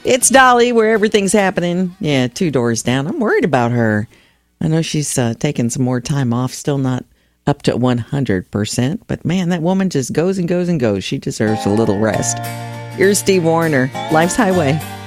It's Dolly where everything's happening. Yeah, 2 doors down. I'm worried about her. I know she's taking some more time off, still not up to 100%. But man, that woman just goes and goes and goes. She deserves a little rest. Here's Steve Wariner, Life's Highway.